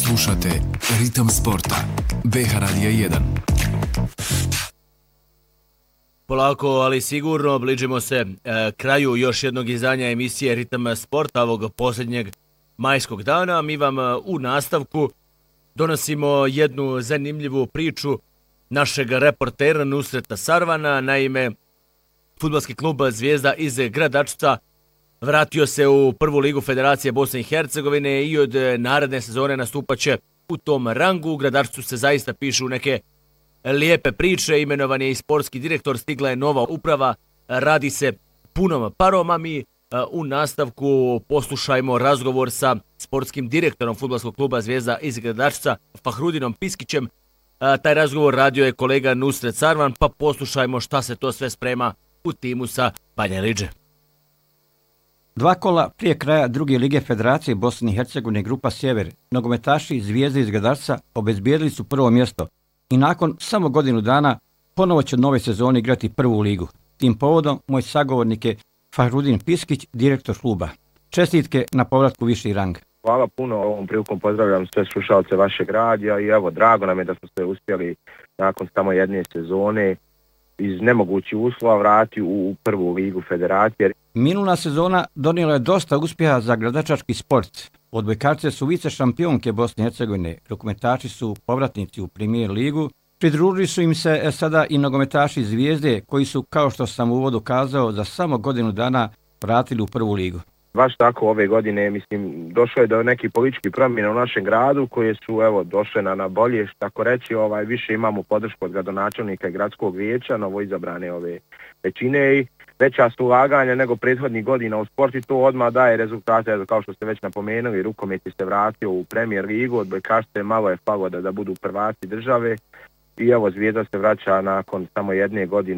Slušate Ritam sporta. BH Radija 1. Polako, ali sigurno bližimo se kraju još jednog izdanja emisije Ritam sporta ovog posljednjeg majskog dana. Mi vam u nastavku donosimo jednu zanimljivu priču našeg reportera Nusreta Sarvana. Naime, fudbalski klub Zvijezda iz Gradačca vratio se u prvu ligu Federacije Bosne i Hercegovine i od naredne sezone nastupaće u tom rangu. U Gradačcu se zaista pišu neke lijepe priče, imenovan je i sportski direktor, stigla je nova uprava, radi se punom parom, a mi u nastavku poslušajmo razgovor sa sportskim direktorom fudbalskog kluba Zvijezda iz Gradačca, Fahrudinom Piskićem. Taj razgovor radio je kolega Nusret Sarvan, pa poslušajmo šta se to sve sprema u timu sa Banja Eliđe. 2 kola prije kraja druge lige Federacije Bosne i Hercegovine grupa Sjever, nogometaši Zvijezde iz Gradačca obezbijedili su prvo mjesto i nakon samo godinu dana ponovo će od nove sezone igrati prvu ligu. Tim povodom moj sagovornik je Fahrudin Piskić, direktor kluba. Čestitke na povratku viši rang. Hvala puno, ovom prilikom pozdravljam sve slušalce vašeg radija i evo, drago nam je da smo se uspjeli nakon samo jedne sezone iz nemogućih uslova vrati u prvu ligu Federacije. Minula sezona donijela je dosta uspjeha za gradačački sport. Odbojkarce su vice šampionke Bosne i Hercegovine, rukometaši su povratnici u Premier ligu, pridružili su im se sada i nogometaši Zvijezde koji su, kao što sam u uvodu kazao, za samo godinu dana vratili u prvu ligu. Baš tako ove godine, mislim, došlo je do nekih političkih promjena u našem gradu koje su evo došle na bolje, tako reći, više imamo podršku od gradonačelnika i gradskog vijeća, novo izabrane ove većine i veća su ulaganja nego prethodnih godina u sport i to odmah daje rezultate, kao što ste već napomenuli, rukomet se vratio u Premier ligu, odbojkaštvo malo je falo da budu prvaci države i evo Zvijezda se vraća nakon samo jedne godine